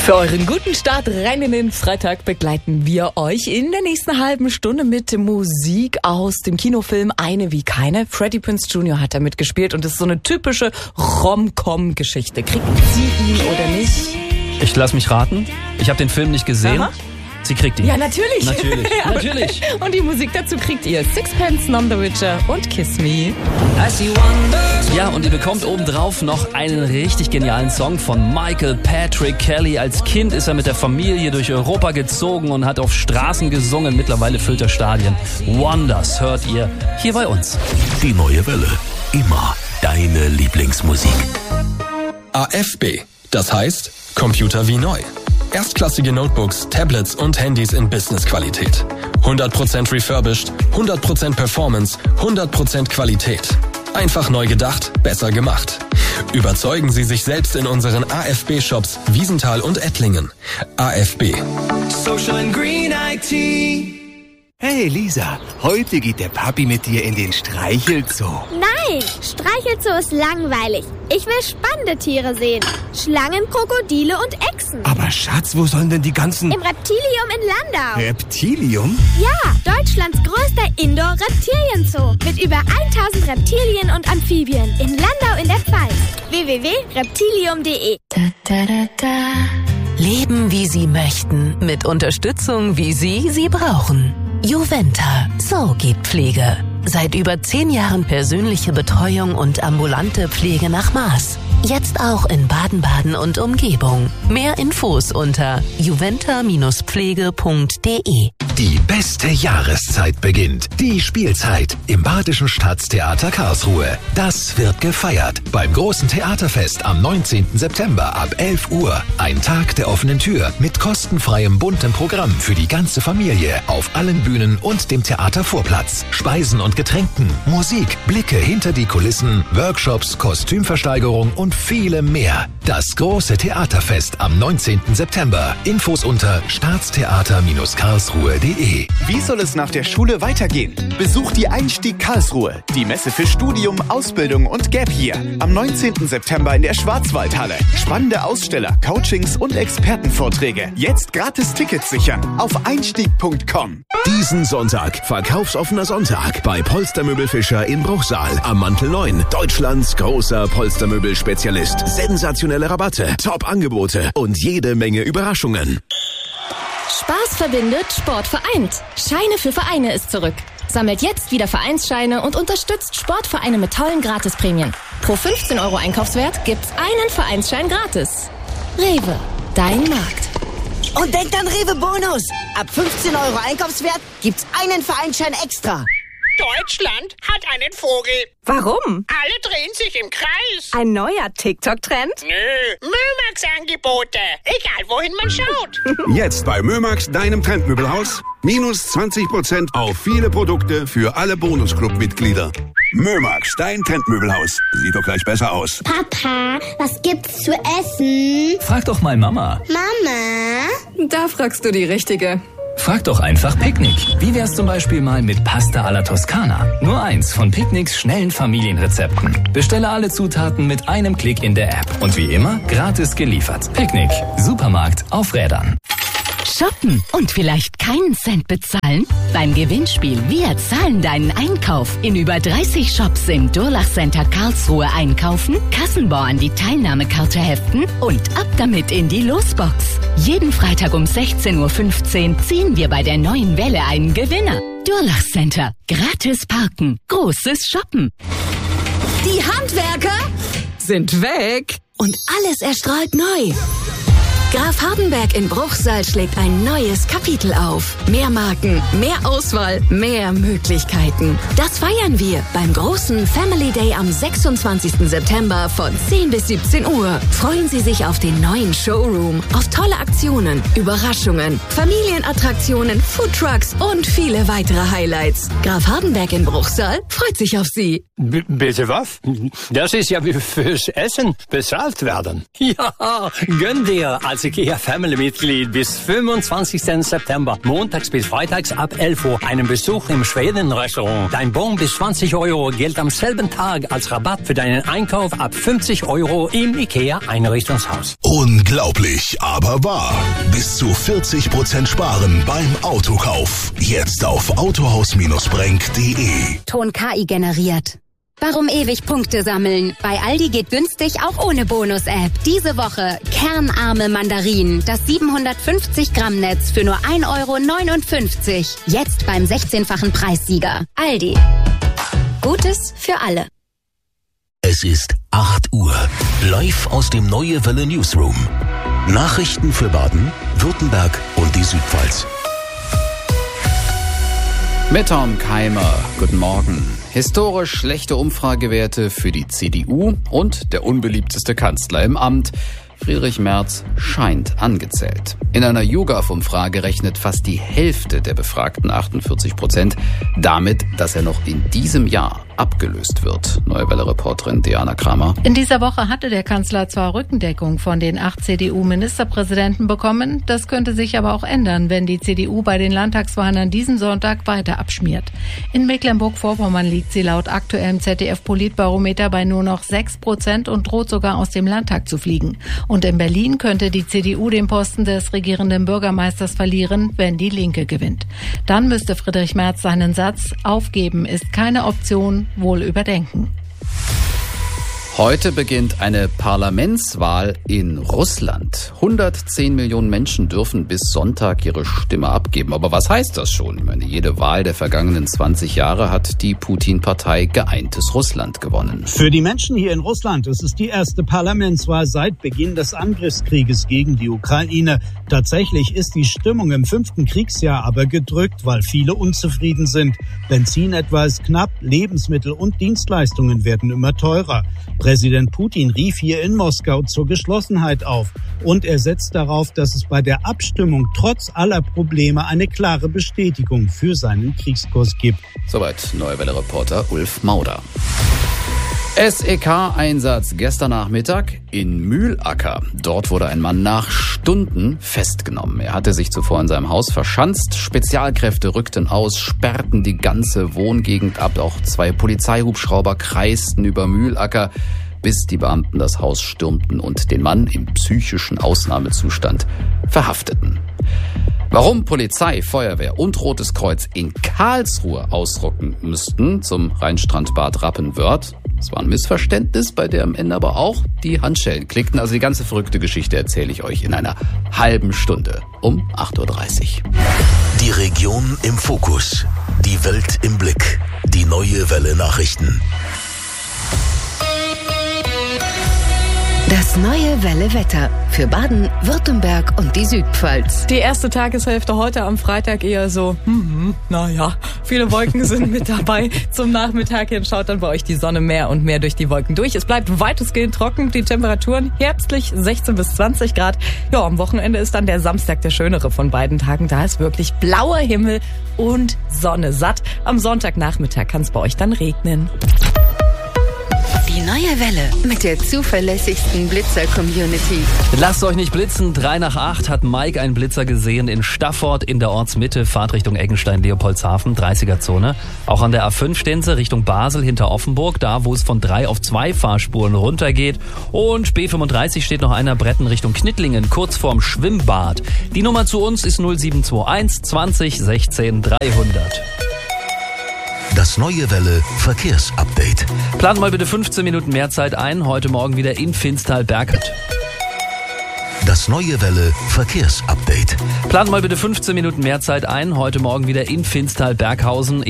Für euren guten Start rein in den Freitag begleiten wir euch in der nächsten halben Stunde mit Musik aus dem Kinofilm Eine wie keine. Freddie Prinze Jr. hat da mitgespielt und es ist so eine typische Rom-Com-Geschichte. Kriegt sie ihn oder nicht? Ich lass mich raten. Ich habe den Film nicht gesehen. Aha. Sie kriegt ihn. Ja, natürlich. Natürlich. Und die Musik dazu kriegt ihr Sixpence None the Richer und Kiss Me. Ja, und ihr bekommt obendrauf noch einen richtig genialen Song von Michael Patrick Kelly. Als Kind ist er mit der Familie durch Europa gezogen und hat auf Straßen gesungen. Mittlerweile füllt er Stadien. Wonders hört ihr hier bei uns. Die neue Welle. Immer deine Lieblingsmusik. AFB. Das heißt, Computer wie neu. Erstklassige Notebooks, Tablets und Handys in Business-Qualität. 100% refurbished, 100% Performance, 100% Qualität. Einfach neu gedacht, besser gemacht. Überzeugen Sie sich selbst in unseren AFB-Shops Wiesenthal und Ettlingen. AFB. Social and Green IT. Hey Lisa, heute geht der Papi mit dir in den Streichelzoo. Nein, Streichelzoo ist langweilig. Ich will spannende Tiere sehen. Schlangen, Krokodile und Echsen. Aber Schatz, wo sollen denn die ganzen... Im Reptilium in Landau. Reptilium? Ja, Deutschlands größter Indoor-Reptilienzoo. Mit über 1000 Reptilien und Amphibien. In Landau in der Pfalz. www.reptilium.de. Leben, wie Sie möchten, mit Unterstützung, wie Sie brauchen. Juventa, so geht Pflege. Seit über 10 Jahren persönliche Betreuung und ambulante Pflege nach Maß. Jetzt auch in Baden-Baden und Umgebung. Mehr Infos unter juventa-pflege.de. Die beste Jahreszeit beginnt. Die Spielzeit im Badischen Staatstheater Karlsruhe. Das wird gefeiert beim großen Theaterfest am 19. September ab 11 Uhr. Ein Tag der offenen Tür mit kostenfreiem buntem Programm für die ganze Familie auf allen Bühnen und dem Theatervorplatz. Speisen und Getränken, Musik, Blicke hinter die Kulissen, Workshops, Kostümversteigerung und viele mehr. Das große Theaterfest am 19. September. Infos unter staatstheater-karlsruhe.de. Wie soll es nach der Schule weitergehen? Besuch die Einstieg Karlsruhe, die Messe für Studium, Ausbildung und Gap Year. Am 19. September in der Schwarzwaldhalle. Spannende Aussteller, Coachings und Expertenvorträge. Jetzt gratis Tickets sichern auf einstieg.com. Diesen Sonntag, verkaufsoffener Sonntag bei Polstermöbel Fischer in Bruchsal am Mantel 9. Deutschlands großer Polstermöbel-Spezialist. Sensationelle Rabatte, Top-Angebote und jede Menge Überraschungen. Spaß verbindet, Sport vereint. Scheine für Vereine ist zurück. Sammelt jetzt wieder Vereinsscheine und unterstützt Sportvereine mit tollen Gratisprämien. Pro 15 € Einkaufswert gibt's einen Vereinsschein gratis. Rewe, dein Markt. Und denkt an Rewe Bonus. Ab 15 € Einkaufswert gibt's einen Vereinsschein extra. Deutschland hat einen Vogel. Warum? Alle drehen sich im Kreis. Ein neuer TikTok-Trend? Nö, Mömax-Angebote. Egal, wohin man schaut. Jetzt bei Mömax, deinem Trendmöbelhaus. Minus 20% auf viele Produkte für alle Bonusclub-Mitglieder. Mömax, dein Trendmöbelhaus. Sieht doch gleich besser aus. Papa, was gibt's zu essen? Frag doch mal Mama. Mama? Da fragst du die Richtige. Frag doch einfach Picknick. Wie wär's zum Beispiel mal mit Pasta alla Toskana? Nur eins von Picknicks schnellen Familienrezepten. Bestelle alle Zutaten mit einem Klick in der App. Und wie immer, gratis geliefert. Picknick. Supermarkt auf Rädern. Shoppen und vielleicht keinen Cent bezahlen? Beim Gewinnspiel Wir zahlen deinen Einkauf in über 30 Shops im Durlach Center Karlsruhe einkaufen, Kassenbon an die Teilnahmekarte heften und ab damit in die Losbox. Jeden Freitag um 16:15 Uhr ziehen wir bei der neuen Welle einen Gewinner. Durlach Center. Gratis parken. Großes Shoppen. Die Handwerker sind weg Und alles erstrahlt neu. Graf Hardenberg in Bruchsal schlägt ein neues Kapitel auf. Mehr Marken, mehr Auswahl, mehr Möglichkeiten. Das feiern wir beim großen Family Day am 26. September von 10 bis 17 Uhr. Freuen Sie sich auf den neuen Showroom, auf tolle Aktionen, Überraschungen, Familienattraktionen, Foodtrucks und viele weitere Highlights. Graf Hardenberg in Bruchsal freut sich auf Sie. Bitte was? Das ist ja wie fürs Essen bezahlt werden. Ja, gönn dir. als IKEA Family-Mitglied bis 25. September, montags bis freitags ab 11 Uhr, einen Besuch im Schweden-Restaurant. Dein Bon bis 20 € gilt am selben Tag als Rabatt für deinen Einkauf ab 50 € im IKEA-Einrichtungshaus. Unglaublich, aber wahr. Bis zu 40% sparen beim Autokauf. Jetzt auf autohaus-brenk.de. Ton KI generiert. Warum ewig Punkte sammeln? Bei Aldi geht günstig auch ohne Bonus-App. Diese Woche kernarme Mandarinen. Das 750 Gramm Netz für nur 1,59 €. Jetzt beim 16-fachen Preissieger. Aldi. Gutes für alle. Es ist 8 Uhr. Live aus dem Neue Welle Newsroom. Nachrichten für Baden, Württemberg und die Südpfalz. Mit Tom Keimer. Guten Morgen. Historisch schlechte Umfragewerte für die CDU und der unbeliebteste Kanzler im Amt. Friedrich Merz scheint angezählt. In einer YouGov-Umfrage rechnet fast die Hälfte der Befragten, 48%, damit, dass er noch in diesem Jahr abgelöst wird. Neue Welle-Reporterin Diana Kramer. In dieser Woche hatte der Kanzler zwar Rückendeckung von den 8 CDU-Ministerpräsidenten bekommen, das könnte sich aber auch ändern, wenn die CDU bei den Landtagswahlen an diesem Sonntag weiter abschmiert. In Mecklenburg-Vorpommern liegt sie laut aktuellem ZDF-Politbarometer bei nur noch 6% und droht sogar aus dem Landtag zu fliegen. Und in Berlin könnte die CDU den Posten des regierenden Bürgermeisters verlieren, wenn die Linke gewinnt. Dann müsste Friedrich Merz seinen Satz "Aufgeben ist keine Option" wohl überdenken. Heute beginnt eine Parlamentswahl in Russland. 110 Millionen Menschen dürfen bis Sonntag ihre Stimme abgeben. Aber was heißt das schon? Ich meine, jede Wahl der vergangenen 20 Jahre hat die Putin-Partei Geeintes Russland gewonnen. Für die Menschen hier in Russland ist es die erste Parlamentswahl seit Beginn des Angriffskrieges gegen die Ukraine. Tatsächlich ist die Stimmung im 5. Kriegsjahr aber gedrückt, weil viele unzufrieden sind. Benzin etwa ist knapp, Lebensmittel und Dienstleistungen werden immer teurer. Präsident Putin rief hier in Moskau zur Geschlossenheit auf und er setzt darauf, dass es bei der Abstimmung trotz aller Probleme eine klare Bestätigung für seinen Kriegskurs gibt. Soweit Neue Welle-Reporter Ulf Mauder. SEK-Einsatz gestern Nachmittag in Mühlacker. Dort wurde ein Mann nach Stunden festgenommen. Er hatte sich zuvor in seinem Haus verschanzt. Spezialkräfte rückten aus, sperrten die ganze Wohngegend ab. Auch 2 Polizeihubschrauber kreisten über Mühlacker, bis die Beamten das Haus stürmten und den Mann im psychischen Ausnahmezustand verhafteten. Warum Polizei, Feuerwehr und Rotes Kreuz in Karlsruhe ausrücken müssten zum Rheinstrandbad Rappenwörth, das war ein Missverständnis, bei der am Ende aber auch die Handschellen klickten. Also die ganze verrückte Geschichte erzähle ich euch in einer halben Stunde um 8:30 Uhr. Die Region im Fokus. Die Welt im Blick. Die Neue Welle Nachrichten. Das Neue Welle Wetter für Baden, Württemberg und die Südpfalz. Die erste Tageshälfte heute am Freitag eher so, naja, viele Wolken sind mit dabei. Zum Nachmittag hin schaut dann bei euch die Sonne mehr und mehr durch die Wolken durch. Es bleibt weitestgehend trocken, die Temperaturen herbstlich 16 bis 20 Grad. Ja, am Wochenende ist dann der Samstag der schönere von beiden Tagen. Da ist wirklich blauer Himmel und Sonne satt. Am Sonntagnachmittag kann es bei euch dann regnen. Die Neue Welle mit der zuverlässigsten Blitzer-Community. Lasst euch nicht blitzen. 3 nach 8 hat Mike einen Blitzer gesehen in Staffort in der Ortsmitte, Fahrtrichtung Eggenstein-Leopoldshafen, 30er-Zone. Auch an der A5 stehen sie Richtung Basel hinter Offenburg, da wo es von 3 auf 2 Fahrspuren runtergeht. Und B35 steht noch einer Bretten Richtung Knittlingen, kurz vorm Schwimmbad. Die Nummer zu uns ist 0721 20 16 300. Das Neue Welle Verkehrsupdate. Plant mal bitte 15 Minuten mehr Zeit ein. Heute Morgen wieder in Finstal-Berghausen. Das Neue Welle Verkehrsupdate. Plant mal bitte 15 Minuten mehr Zeit ein. Heute Morgen wieder in Finstal-Berghausen.